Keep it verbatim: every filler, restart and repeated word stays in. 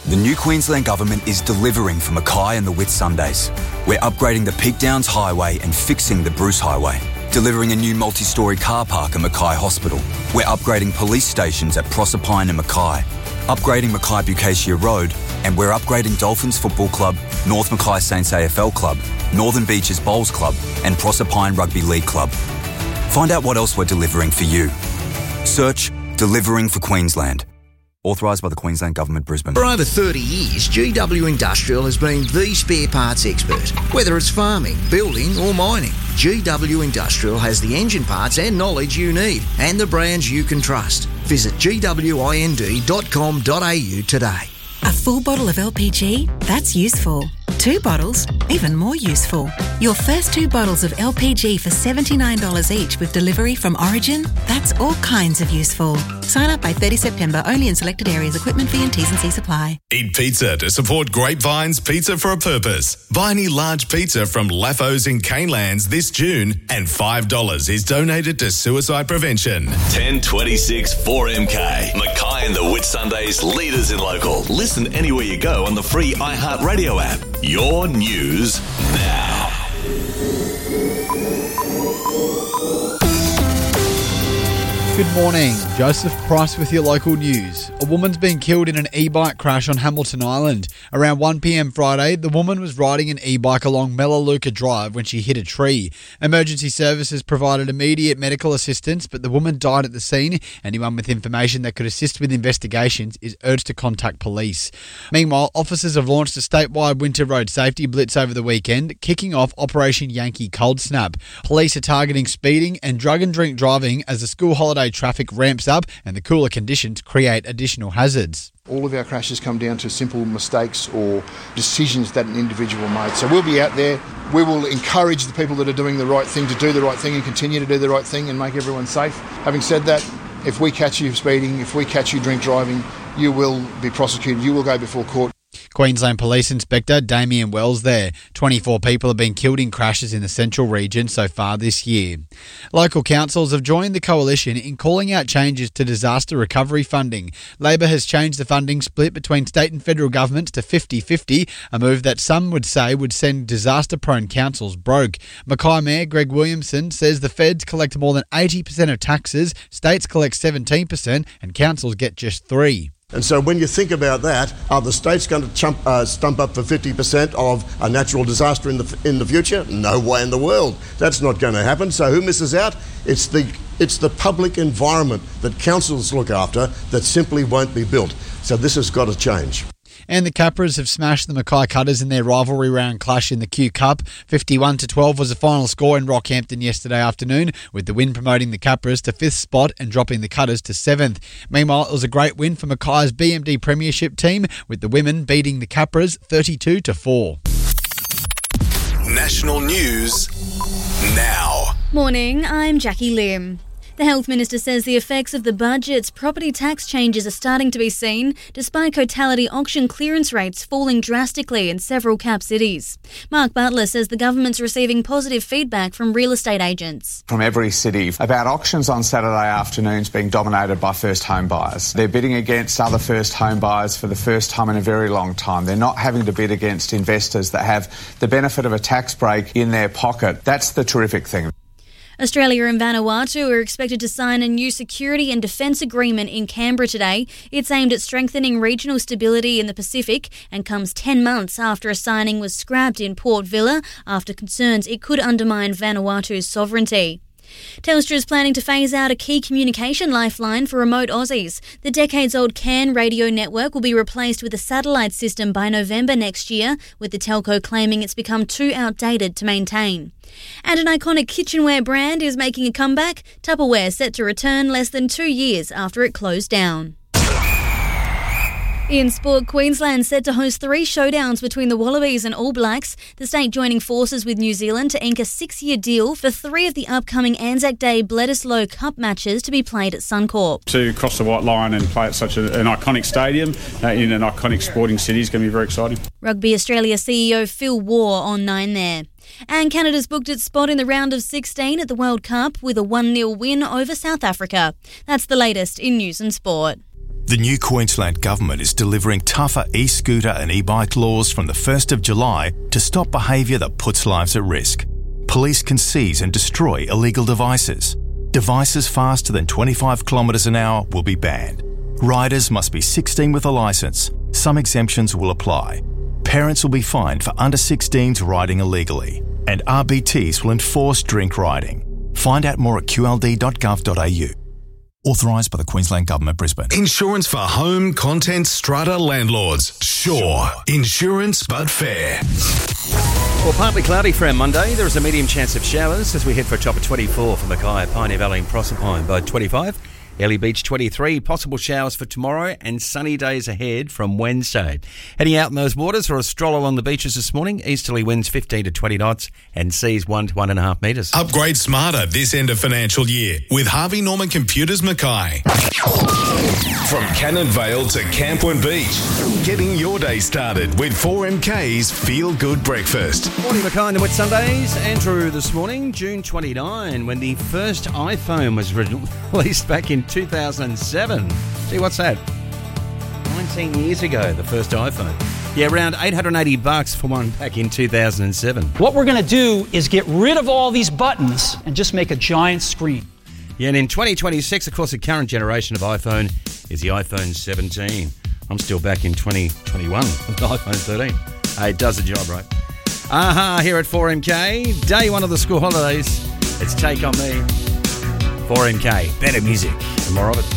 The new Queensland Government is delivering for Mackay and the Whitsundays. We're upgrading the Peak Downs Highway and fixing the Bruce Highway. Delivering a new multi-storey car park at Mackay Hospital. We're upgrading police stations at Proserpine and Mackay. Upgrading Mackay Bucacia Road, and we're upgrading Dolphins Football Club, North Mackay Saints A F L Club, Northern Beaches Bowls Club and Proserpine Rugby League Club. Find out what else we're delivering for you. Search Delivering for Queensland. Authorised by the Queensland Government, Brisbane. For over thirty years, G W Industrial has been the spare parts expert. Whether it's farming, building or mining, G W Industrial has the engine parts and knowledge you need and the brands you can trust. Visit g w i n d dot com dot a u today. A full bottle of L P G? That's useful. Two bottles? Even more useful. Your first two bottles of L P G for seventy-nine dollars each with delivery from Origin? That's all kinds of useful. Sign up by thirtieth September, only in selected areas. Equipment fee and T's and C's apply. Eat pizza to support Grapevine's Pizza for a Purpose. Buy any large pizza from Laffos in Canelands this June and five dollars is donated to suicide prevention. ten twenty-six four M K. Mackay and the Whitsundays, leaders in local. Listen anywhere you go on the free iHeartRadio app. Your news now. Good morning, Joseph Price with your local news. A woman's been killed in an e-bike crash on Hamilton Island. Around one p.m. Friday, the woman was riding an e-bike along Melaleuca Drive when she hit a tree. Emergency services provided immediate medical assistance, but the woman died at the scene. Anyone with information that could assist with investigations is urged to contact police. Meanwhile, officers have launched a statewide winter road safety blitz over the weekend, kicking off Operation Yankee Cold Snap. Police are targeting speeding and drug and drink driving as the school holiday traffic ramps up and the cooler conditions create additional hazards. All of our crashes come down to simple mistakes or decisions that an individual made. So we'll be out there. We will encourage the people that are doing the right thing to do the right thing and continue to do the right thing and make everyone safe. Having said that, if we catch you speeding, if we catch you drink driving, you will be prosecuted. You will go before court. Queensland Police Inspector Damien Wells there. twenty-four people have been killed in crashes in the central region so far this year. Local councils have joined the coalition in calling out changes to disaster recovery funding. Labor has changed the funding split between state and federal governments to fifty-fifty, a move that some would say would send disaster-prone councils broke. Mackay Mayor Greg Williamson says the feds collect more than eighty percent of taxes, states collect seventeen percent and councils get just three percent. And so when you think about that, are the states going to chump, uh, stump up for fifty percent of a natural disaster in the in the future? No way in the world. That's not going to happen. So who misses out? It's the it's the public environment that councils look after that simply won't be built. So this has got to change. And the Capras have smashed the Mackay Cutters in their rivalry round clash in the Q Cup. fifty-one to twelve was the final score in Rockhampton yesterday afternoon, with the win promoting the Capras to fifth spot and dropping the Cutters to seventh. Meanwhile, it was a great win for Mackay's B M D Premiership team, with the women beating the Capras thirty-two to four. National news now. Morning, I'm Jackie Lim. The Health Minister says the effects of the budget's property tax changes are starting to be seen, despite cotality auction clearance rates falling drastically in several cap cities. Mark Butler says the government's receiving positive feedback from real estate agents. From every city about auctions on Saturday afternoons being dominated by first home buyers. They're bidding against other first home buyers for the first time in a very long time. They're not having to bid against investors that have the benefit of a tax break in their pocket. That's the terrific thing. Australia and Vanuatu are expected to sign a new security and defence agreement in Canberra today. It's aimed at strengthening regional stability in the Pacific and comes ten months after a signing was scrapped in Port Vila after concerns it could undermine Vanuatu's sovereignty. Telstra is planning to phase out a key communication lifeline for remote Aussies. The decades-old C A N radio network will be replaced with a satellite system by November next year, with the telco claiming it's become too outdated to maintain. And an iconic kitchenware brand is making a comeback. Tupperware set to return less than two years after it closed down. In sport, Queensland set to host three showdowns between the Wallabies and All Blacks, the state joining forces with New Zealand to ink a six-year deal for three of the upcoming Anzac Day Bledisloe Cup matches to be played at Suncorp. To cross the white line and play at such a, an iconic stadium uh, in an iconic sporting city is going to be very exciting. Rugby Australia C E O Phil Waugh on nine there. And Canada's booked its spot in the round of sixteen at the World Cup with a one nil win over South Africa. That's the latest in news and sport. The new Queensland Government is delivering tougher e-scooter and e-bike laws from the first of July to stop behaviour that puts lives at risk. Police can seize and destroy illegal devices. Devices faster than twenty-five kilometres an hour will be banned. Riders must be sixteen with a licence. Some exemptions will apply. Parents will be fined for under sixteens riding illegally. And R B Ts will enforce drink riding. Find out more at q l d dot gov dot a u. Authorised by the Queensland Government, Brisbane. Insurance for home, content, strata landlords. Sure. Insurance, but fair. Well, partly cloudy for our Monday. There is a medium chance of showers as we head for a top of twenty-four for Mackay, Pioneer Valley and Proserpine by twenty-five. Early Beach twenty-three, possible showers for tomorrow and sunny days ahead from Wednesday. Heading out in those waters for a stroll along the beaches this morning, easterly winds fifteen to twenty knots and seas one to one and a half metres. Upgrade smarter this end of financial year with Harvey Norman Computers Mackay. From Cannon Vale to Camplin Beach, getting your day started with four M K's Feel Good Breakfast. Morning, Mackay and the Wet Sundays. Andrew this morning, June twenty-ninth, when the first iPhone was released back in two thousand seven. See, what's that? nineteen years ago, the first iPhone. Yeah, around eight hundred eighty bucks for one back in two thousand seven. What we're going to do is get rid of all these buttons and just make a giant screen. Yeah, and in twenty twenty-six, of course, the current generation of iPhone is the iPhone seventeen. I'm still back in twenty twenty-one with the iPhone thirteen. Hey, it does the job, right? Aha, here at four M K, day one of the school holidays. It's Take On Me. four M K, better music and more of it.